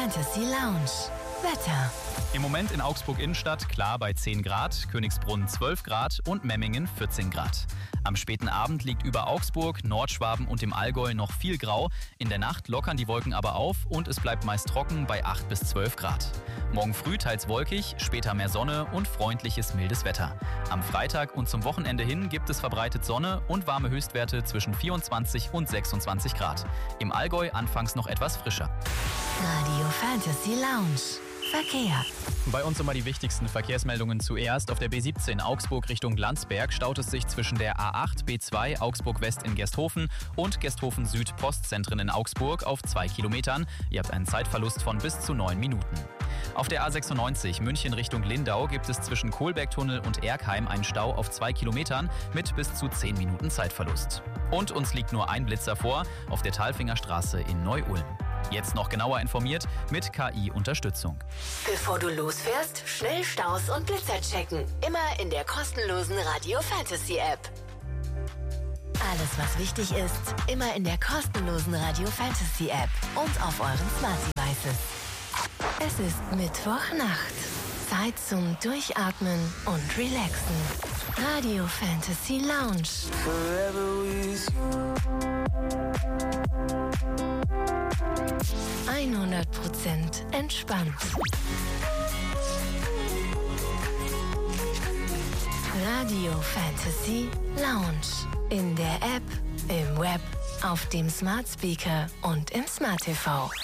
Fantasy Lounge. Wetter. Im Moment in Augsburg Innenstadt klar bei 10 Grad, Königsbrunn 12 Grad und Memmingen 14 Grad. Am späten Abend liegt über Augsburg, Nordschwaben und dem Allgäu noch viel Grau. In der Nacht lockern die Wolken aber auf und es bleibt meist trocken bei 8 bis 12 Grad. Morgen früh teils wolkig, später mehr Sonne und freundliches, mildes Wetter. Am Freitag und zum Wochenende hin gibt es verbreitet Sonne und warme Höchstwerte zwischen 24 und 26 Grad. Im Allgäu anfangs noch etwas frischer. Radio Fantasy Lounge. Verkehr. Bei uns immer die wichtigsten Verkehrsmeldungen zuerst. Auf der B17 Augsburg Richtung Landsberg staut es sich zwischen der A8 B2 Augsburg West in Gersthofen und Gersthofen Süd Postzentren in Augsburg auf 2 Kilometern. Ihr habt einen Zeitverlust von bis zu 9 Minuten. Auf der A96 München Richtung Lindau gibt es zwischen Kohlbergtunnel und Erkheim einen Stau auf 2 Kilometern mit bis zu 10 Minuten Zeitverlust. Und uns liegt nur ein Blitzer vor auf der Talfingerstraße in Neu-Ulm. Jetzt noch genauer informiert mit KI-Unterstützung. Bevor du losfährst, schnell Staus und Blitzer checken. Immer in der kostenlosen Radio Fantasy App. Alles, was wichtig ist, immer in der kostenlosen Radio Fantasy App und auf euren Smart Devices. Es ist Mittwochnacht. Zeit zum Durchatmen und Relaxen. Radio Fantasy Lounge. Forever with you. 100% entspannt. Radio Fantasy Lounge. In der App, im Web, auf dem Smart Speaker und im Smart TV.